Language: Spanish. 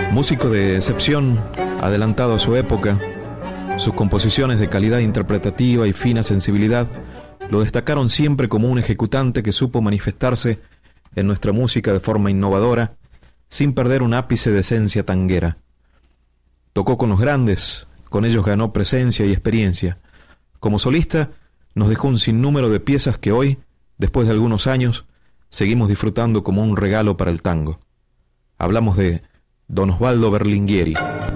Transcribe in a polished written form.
Músico de excepción, adelantado a su época, sus composiciones de calidad interpretativa y fina sensibilidad lo destacaron siempre como un ejecutante que supo manifestarse en nuestra música de forma innovadora, sin perder un ápice de esencia tanguera. Tocó con los grandes, con ellos ganó presencia y experiencia. Como solista, nos dejó un sinnúmero de piezas que hoy, después de algunos años, seguimos disfrutando como un regalo para el tango. Hablamos de Don Osvaldo Berlinguieri.